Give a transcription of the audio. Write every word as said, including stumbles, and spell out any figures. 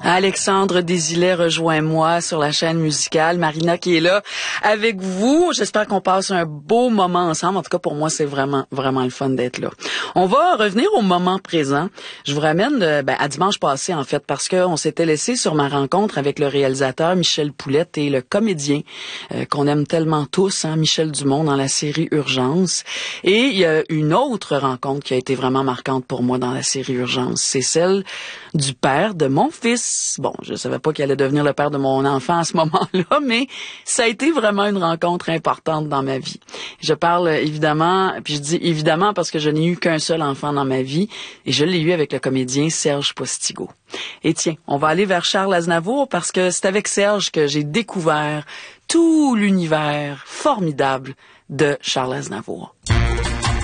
Alexandre Desilets, rejoins-moi sur la chaîne musicale. Marina qui est là avec vous. J'espère qu'on passe un beau moment ensemble. En tout cas, pour moi, c'est vraiment, vraiment le fun d'être là. On va revenir au moment présent. Je vous ramène de, ben, à dimanche passé, en fait, parce qu'on s'était laissé sur ma rencontre avec le réalisateur Michel Poulette et le comédien euh, qu'on aime tellement tous, hein, Michel Dumont, dans la série Urgence. Et il y a une autre rencontre qui a été vraiment marquante pour moi dans la série Urgence. C'est celle du père de mon fils. Bon, je savais pas qu'il allait devenir le père de mon enfant à ce moment-là, mais ça a été vraiment une rencontre importante dans ma vie. Je parle évidemment, puis je dis évidemment parce que je n'ai eu qu'un seul enfant dans ma vie, et je l'ai eu avec le comédien Serge Postigo. Et tiens, on va aller vers Charles Aznavour parce que c'est avec Serge que j'ai découvert tout l'univers formidable de Charles Aznavour.